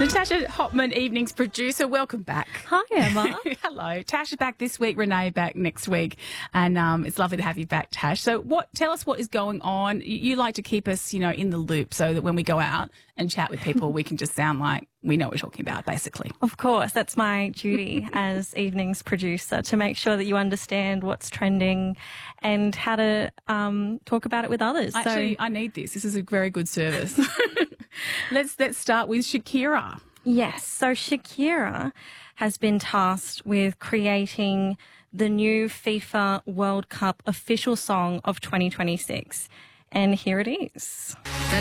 Natasha Hopman, Evenings producer, welcome back. Hi, Emma. Hello. Tash is back this week, Renee back next week, and it's lovely to have you back, Tash. So tell us what is going on. You like to keep us, in the loop so that when we go out and chat with people, we can just sound like we know what we're talking about, basically. Of course, that's my duty as Evenings producer, to make sure that you understand what's trending and how to talk about it with others. Actually, I need this. This is a very good service. Let's start with Shakira. Yes, so Shakira has been tasked with creating the new FIFA World Cup official song of 2026. And here it is.